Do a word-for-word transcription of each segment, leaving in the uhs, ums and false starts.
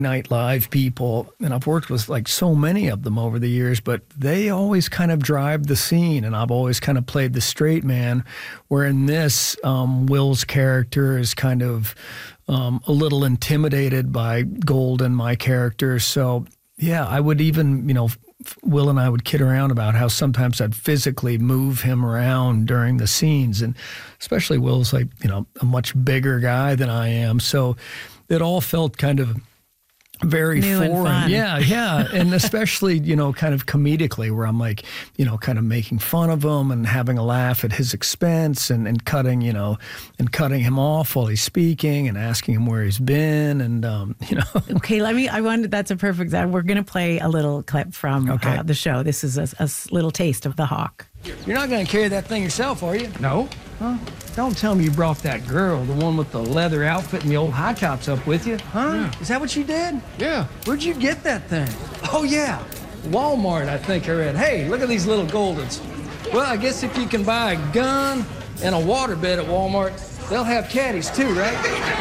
Night Live people, and I've worked with like so many of them over the years, but they always kind of drive the scene, and I've always kind of played the straight man, where in this, um, Will's character is kind of um, a little intimidated by Golden, my character. So, yeah, I would even, you know, Will and I would kid around about how sometimes I'd physically move him around during the scenes, and especially Will's like, you know, a much bigger guy than I am. So it all felt kind of very New foreign. And fun. Yeah, yeah. And especially, you know, kind of comedically, where I'm like, you know, kind of making fun of him and having a laugh at his expense, and, and cutting, you know, and cutting him off while he's speaking and asking him where he's been. And, um, you know. Okay, let me, I wanted, that's a perfect, we're going to play a little clip from Okay. uh, the show. This is a, a little taste of The Hawk. You're not going to carry that thing yourself, are you? No. Huh? Don't tell me you brought that girl, the one with the leather outfit and the old high tops, up with you, huh? Yeah. Is that what you did? Yeah. Where'd you get that thing? Oh, yeah. Walmart, I think I read. Hey, look at these little Goldens. Well, I guess if you can buy a gun and a waterbed at Walmart, they'll have caddies too, right?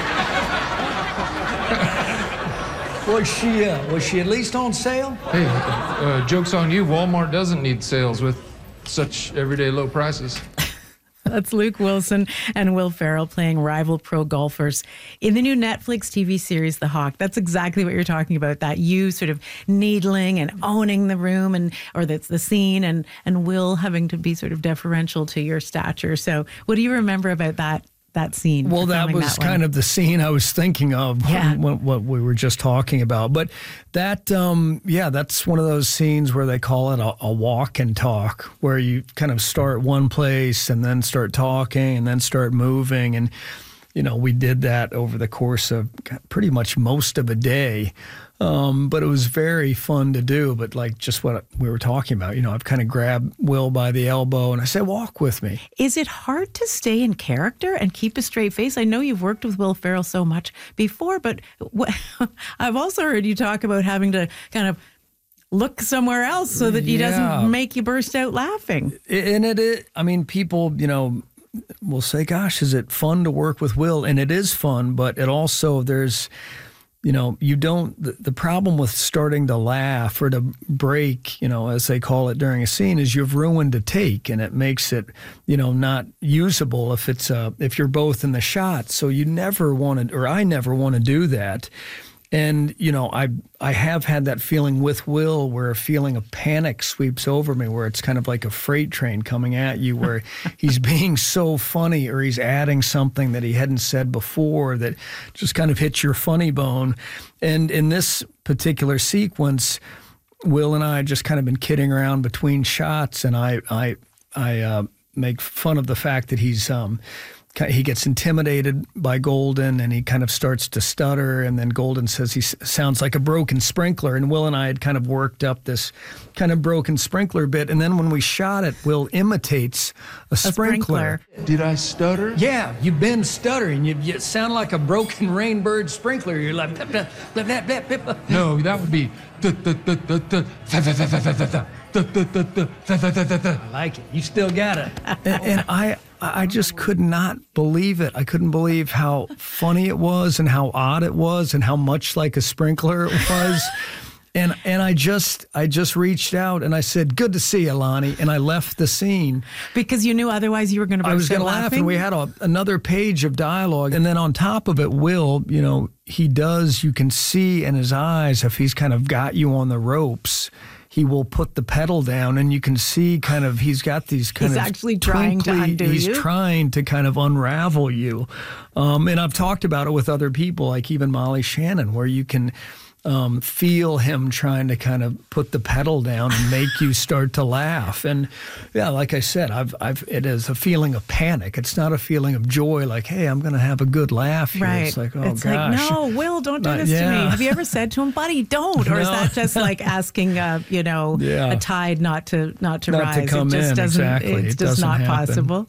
Was she, uh, was she at least on sale? Hey, uh, joke's on you. Walmart doesn't need sales with such everyday low prices. That's Luke Wilson and Will Ferrell playing rival pro golfers in the new Netflix T V series, The Hawk. That's exactly what you're talking about, that you sort of needling and owning the room, and or that's the scene, and, and Will having to be sort of deferential to your stature. So what do you remember about that that scene? Well, that was that kind of the scene I was thinking of, Yeah. what, what we were just talking about. But that, um, yeah, that's one of those scenes where they call it a, a walk and talk, where you kind of start one place and then start talking and then start moving. And, you know, we did that over the course of pretty much most of a day. Um, but it was very fun to do. But like just what we were talking about, you know, I've kind of grabbed Will by the elbow and I said, walk with me. Is it hard to stay in character and keep a straight face? I know you've worked with Will Ferrell so much before, but wh- I've also heard you talk about having to kind of look somewhere else so that he Yeah. doesn't make you burst out laughing. And it, it, I mean, people, you know, will say, gosh, is it fun to work with Will? And it is fun, but it also, there's, you know, you don't, the, the problem with starting to laugh or to break, you know, as they call it during a scene, is you've ruined a take, and it makes it, you know, not usable if it's, uh, if you're both in the shot. So you never want to, or I never want to do that. And, you know, I I have had that feeling with Will, where a feeling of panic sweeps over me, where it's kind of like a freight train coming at you, where he's being so funny, or he's adding something that he hadn't said before that just kind of hits your funny bone. And in this particular sequence, Will and I had just kind of been kidding around between shots, and I I I uh, make fun of the fact that he's um. he gets intimidated by Golden, and he kind of starts to stutter, and then Golden says he s- sounds like a broken sprinkler, and Will and I had kind of worked up this kind of broken sprinkler bit, and then when we shot it, Will imitates a, A sprinkler. sprinkler. Did I stutter? Yeah, you've been stuttering. You, you sound like a broken rainbird sprinkler. You're like, blip, blip, blip, blip, blip, blip, blip. No, that would be. duh, duh, duh, duh, duh, fa, fa, fa, fa, fa, fa, fa, duh, duh, duh, duh, fa, fa, fa, fa, fa. I like it. You still got it. and, and I, I just could not believe it. I couldn't believe how funny it was, and how odd it was, and how much like a sprinkler it was. And and I just I just reached out and I said, "Good to see you, Lonnie," and I left the scene. Because you knew otherwise you were going to burst I was going out to laugh, laughing? and we had a, another page of dialogue. And then on top of it, Will, you know, he does, you can see in his eyes, if he's kind of got you on the ropes, he will put the pedal down, and you can see kind of, he's got these kind He's of actually trying to twinkly- undo He's you? trying to kind of unravel you. Um, and I've talked about it with other people, like even Molly Shannon, where you can um, feel him trying to kind of put the pedal down and make you start to laugh. And yeah, like I said, I've, I've, it is a feeling of panic. It's not a feeling of joy, like, hey, I'm going to have a good laugh here. Right. It's like, oh it's gosh. like, no, Will, don't do Not- this to me. yeah. Have you ever said to him, buddy, don't? Or is No. that just like asking, uh, you know, Yeah. a tide not to not to Not to rise? come it just in, doesn't, exactly. It's It just doesn't not happen. possible.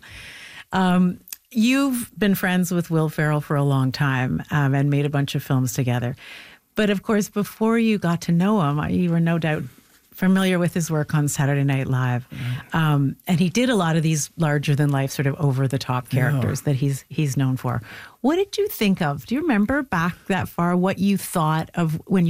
Um, you've been friends with Will Ferrell for a long time um, and made a bunch of films together. But of course, before you got to know him, you were no doubt familiar with his work on Saturday Night Live, um, and he did a lot of these larger than life, sort of over the top characters Yeah. that he's he's known for. What did you think of? Do you remember back that far what you thought of when you